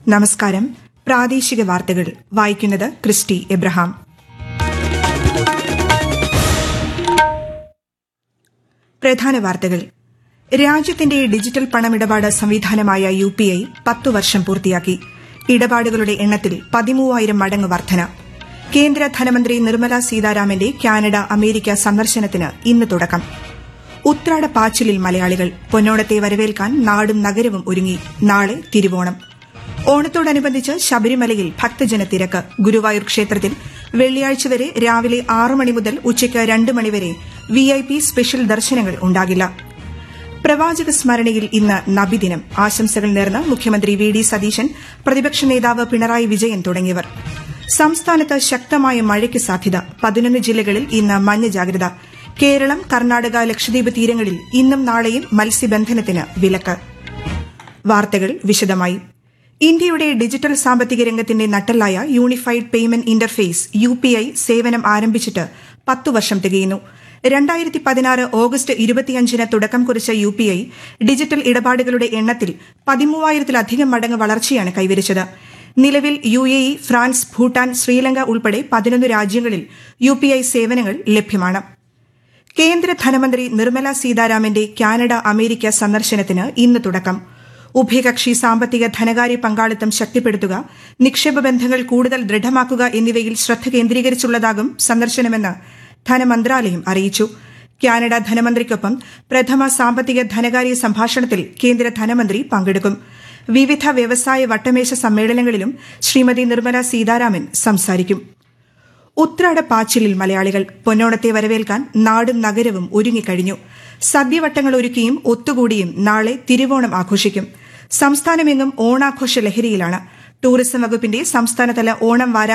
നമസ്കാരം. പ്രാദേശിക വാർത്തകൾ വായിക്കുന്നത് ക്രിസ്റ്റി എബ്രഹാം. പ്രധാന വാർത്തകൾ. രാജ്യത്തിന്റെ ഡിജിറ്റൽ പണമിടപാട് സംവിധാനമായ UPI 10 വർഷം പൂർത്തിയാക്കി. ഇടപാടുകളുടെ എണ്ണത്തിൽ 13,000 മടങ്ങ് വർധന. കേന്ദ്ര ധനമന്ത്രി നിർമ്മല സീതാരാമന്റെ കാനഡ അമേരിക്ക സന്ദർശനത്തിന് ഇന്ന് തുടക്കം. ഉത്രാട പാച്ചിലിൽ മലയാളികൾ. പൊന്നോണത്തെ വരവേൽക്കാൻ നാടും നഗരവും ഒരുങ്ങി. നാളെ തിരുവോണം. ഓണത്തോടനുബന്ധിച്ച് ശബരിമലയിൽ ഭക്തജന തിരക്ക്. ഗുരുവായൂർ ക്ഷേത്രത്തിൽ വെള്ളിയാഴ്ച വരെ രാവിലെ 6 മണി മുതൽ ഉച്ചയ്ക്ക് 2 മണിവരെ VIP സ്പെഷ്യൽ ദർശനങ്ങൾ ഉണ്ടാകില്ല. പ്രവാചക സ്മരണയിൽ ഇന്ന് നബിദിനം. ആശംസകൾ നേർന്ന് മുഖ്യമന്ത്രി VD സതീശൻ, പ്രതിപക്ഷ നേതാവ് പിണറായി വിജയൻ തുടങ്ങിയവർ. സംസ്ഥാനത്ത് ശക്തമായ മഴയ്ക്ക് സാധ്യത. 11 ജില്ലകളിൽ ഇന്ന് മഞ്ഞ ജാഗ്രത. കേരളം, കർണാടക, ലക്ഷദ്വീപ് തീരങ്ങളിൽ ഇന്നും നാളെയും മത്സ്യബന്ധനത്തിന് വിലക്ക്. വാർത്തകൾ വിശദമായി. ഇന്ത്യയുടെ ഡിജിറ്റൽ സാമ്പത്തിക രംഗത്തിന്റെ നട്ടെല്ലായ യൂണിഫൈഡ് പേയ്മെന്റ് ഇന്റർഫേസ് UPI സേവനം ആരംഭിച്ചിട്ട് 10 വർഷം തികയുന്നു. 2016 ഓഗസ്റ്റ് 25-ന് തുടക്കം കുറിച്ച UPI ഡിജിറ്റൽ ഇടപാടുകളുടെ എണ്ണത്തിൽ 13,000-ലധികം മടങ്ങ് വളർച്ചയാണ് കൈവരിച്ചത്. നിലവിൽ UAE, ഫ്രാൻസ്, ഭൂട്ടാൻ, ശ്രീലങ്ക ഉൾപ്പെടെ 11 രാജ്യങ്ങളിൽ UPI സേവനങ്ങൾ ലഭ്യമാണ്. കേന്ദ്ര ധനമന്ത്രി നിർമ്മല സീതാരാമന്റെ കാനഡ അമേരിക്ക സന്ദർശനത്തിന് ഇന്ന് തുടക്കം. ഉഭയകക്ഷി സാമ്പത്തിക ധനകാര്യ പങ്കാളിത്തം ശക്തിപ്പെടുത്തുക, നിക്ഷേപ ബന്ധങ്ങൾ കൂടുതൽ ദൃഢമാക്കുക എന്നിവയിൽ ശ്രദ്ധ കേന്ദ്രീകരിച്ചുള്ളതാകും സന്ദർശനമെന്ന് ധനമന്ത്രാലയം അറിയിച്ചു. കാനഡ ധനമന്ത്രിക്കൊപ്പം പ്രഥമ സാമ്പത്തിക ധനകാര്യ സംഭാഷണത്തിൽ കേന്ദ്ര ധനമന്ത്രി പങ്കെടുക്കും. വിവിധ വ്യവസായ വട്ടമേശ സമ്മേളനങ്ങളിലും ശ്രീമതി നിർമ്മല സീതാരാമൻ സംസാരിക്കും. ഉത്രാട പാച്ചിലിൽ മലയാളികൾ. പൊന്നോണത്തെ വരവേൽക്കാൻ നാടും നഗരവും ഒരുങ്ങിക്കഴിഞ്ഞു. സദ്യവട്ടങ്ങൾ ഒരുക്കിയും ഒത്തുകൂടിയും നാളെ തിരുവോണം ആഘോഷിക്കും. സംസ്ഥാനമെങ്ങും ഓണാഘോഷ ലഹരിയിലാണ്. ടൂറിസം വകുപ്പിന്റെ സംസ്ഥാനതല ഓണം